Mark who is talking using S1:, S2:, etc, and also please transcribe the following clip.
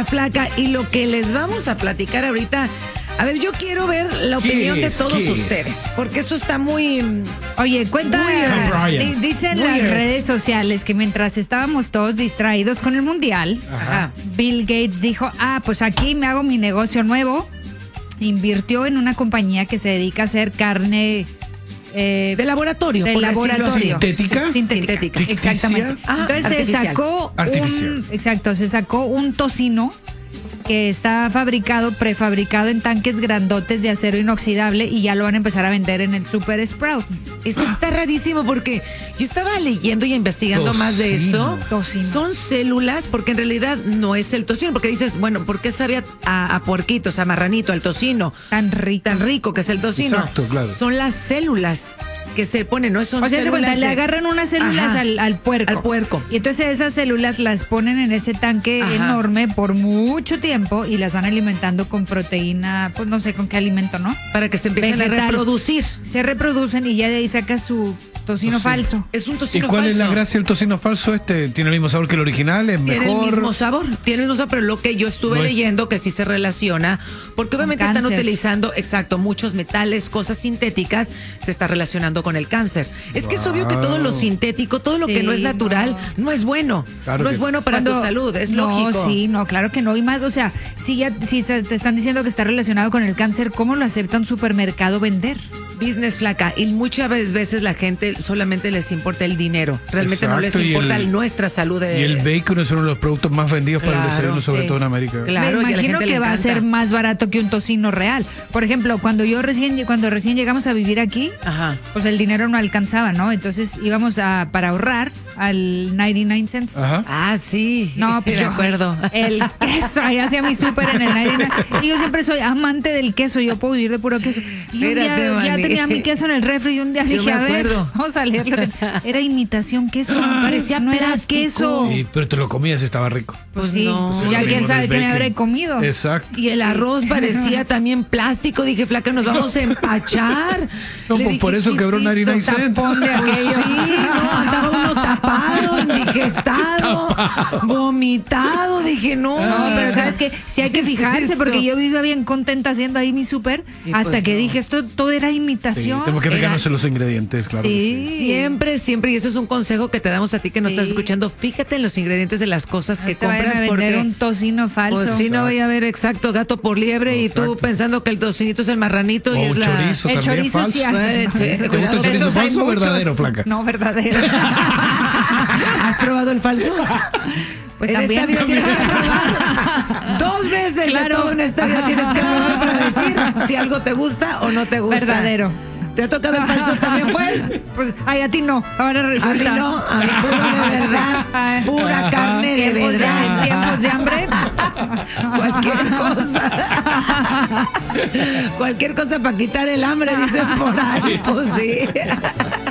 S1: Mira, Flaca, y lo que les vamos a platicar ahorita, a ver, yo quiero ver la opinión de todos ustedes, porque esto está muy...
S2: Oye, dicen las redes sociales que mientras estábamos todos distraídos con el mundial, Bill Gates dijo, pues aquí me hago mi negocio nuevo. Invirtió en una compañía que se dedica a hacer carne...
S1: de laboratorio,
S2: de laboratorio.
S3: ¿Sintética?
S2: Exactamente. Entonces se sacó un tocino que está prefabricado en tanques grandotes de acero inoxidable y ya lo van a empezar a vender en el Super Sprouts.
S1: Eso está rarísimo porque yo estaba leyendo y investigando más de eso.
S2: Tocino.
S1: Son células, porque en realidad no es el tocino, porque dices, bueno, ¿por qué sabe a puerquitos, a marranito, al tocino?
S2: Tan rico
S1: que es el tocino.
S3: Exacto, claro.
S1: Son las células que se ponen, ¿no? Son
S2: células le agarran unas células al puerco.
S1: Al puerco.
S2: Y entonces esas células las ponen en ese tanque enorme por mucho tiempo y las van alimentando con proteína, pues no sé con qué alimento, ¿no?
S1: Para que se empiecen a reproducir.
S2: Se reproducen y ya de ahí saca su tocino falso.
S1: Es un tocino
S3: falso. ¿Y cuál es la gracia del tocino falso? ¿Tiene el mismo sabor que el original? ¿Es mejor?
S1: Tiene el mismo sabor, pero lo que yo estuve leyendo que sí se relaciona, porque obviamente están utilizando, muchos metales, cosas sintéticas, se está relacionando con el cáncer. Es que es obvio que todo lo sintético, todo lo que no es natural, no es bueno. Claro, no es bueno para tu salud, es lógico.
S2: Claro que no. Y más, o sea, si te están diciendo que está relacionado con el cáncer, ¿cómo lo acepta un supermercado vender?
S1: Business, Flaca, y muchas veces la gente solamente les importa el dinero, realmente no les importa nuestra salud.
S3: Y el bacon es uno de los productos más vendidos para el desayuno, sobre todo en América.
S2: Claro, me imagino que va a ser más barato que un tocino real. Por ejemplo, cuando recién llegamos a vivir aquí, pues el dinero no alcanzaba, ¿no? Entonces íbamos para ahorrar al 99 cents.
S1: Sí.
S2: No, pues
S1: de acuerdo.
S2: El queso, ahí hacía mi súper en el 99. Y yo siempre soy amante del queso, yo puedo vivir de puro queso. Y un día ya tenía mi queso en el refri y un día dije, a ver, vamos a leer lo que... Era imitación queso.
S1: Parecía
S2: no era queso.
S3: Sí, pero te lo comías y estaba rico.
S2: Pues sí, ya quién sabe qué me habré comido.
S3: Exacto.
S1: Y el arroz parecía también plástico. Dije, Flaca, nos vamos a empachar.
S3: No, pues por eso quebró 99 cents.
S1: Sí, andaba uno tapado, indigestado, vomitado. Dije, no.
S2: No, pero ¿sabes qué? Sí hay que fijarse, porque yo vivía bien contenta haciendo ahí mi súper, hasta que dije, esto todo era imitación.
S3: Sí, tenemos que fijarnos en los ingredientes, claro.
S1: Sí. Siempre, y eso es un consejo que te damos a ti que nos estás escuchando. Fíjate en los ingredientes de las cosas que compras,
S2: porque un tocino falso.
S1: Pues sí, no voy a ver gato por liebre y tú pensando que el tocinito es el marranito y es
S3: chorizo,
S2: el chorizo
S3: falso.
S2: sí.
S3: ¿Te gusta el chorizo falso o verdadero, Flaca?
S2: No, verdadero.
S1: ¿Has probado el falso?
S2: Pues
S1: en
S2: también.
S1: esta vida tienes que probar 2 veces de todo en esta vida tienes que probar para decir si algo te gusta o no te gusta.
S2: Verdadero.
S1: ¿Te ha tocado el falso también, pues?
S2: Pues, a ti no. Ahora resulta.
S1: A mí no, a mí puro de verdad. Pura carne de verdad.
S2: En tiempos de hambre.
S1: Cualquier cosa para quitar el hambre, dicen por ahí. Pues sí.